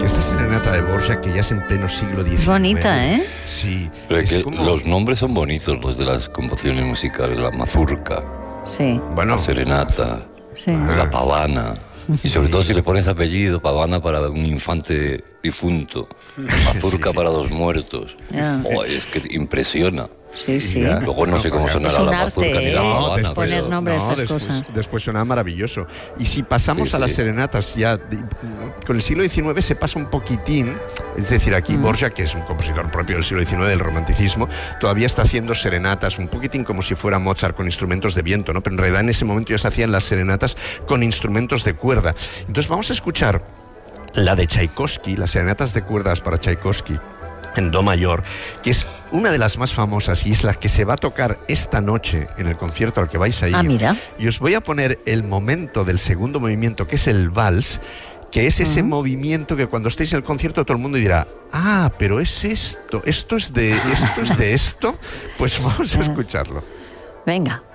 esta serenata de Dvořák, que ya es en pleno siglo XIX. Bonita, ¿eh? Sí. Pero es que como... los nombres son bonitos, los de las composiciones musicales. La mazurca, Sí. Bueno, la serenata, Sí. la pavana. Y sobre todo si le pones apellido, pavana para un infante difunto, mazurca para dos muertos. Ya. Oh, es que impresiona. Sí, sí. Ya. Luego no sé cómo sonará un la arte, mazurca ni la ¿eh? pavana, Poner pero... nombre a estas después, cosas. después suena maravilloso. Y si pasamos Sí, a las sí. serenatas ya, con el siglo XIX se pasa un poquitín, es decir, aquí Dvořák, que es un compositor propio del siglo XIX, del romanticismo, todavía está haciendo serenatas, un poquitín como si fuera Mozart con instrumentos de viento, ¿no? Pero en realidad en ese momento ya se hacían las serenatas con instrumentos de cuerda. Entonces vamos a escuchar la de Tchaikovsky, las serenatas de cuerdas para Tchaikovsky, en do mayor, que es una de las más famosas y es la que se va a tocar esta noche en el concierto al que vais a ir. Ah, mira. Y os voy a poner el momento del segundo movimiento, que es el vals, que es ese movimiento que cuando estéis en el concierto todo el mundo dirá, ah, pero es esto es de esto, pues vamos a escucharlo. Venga.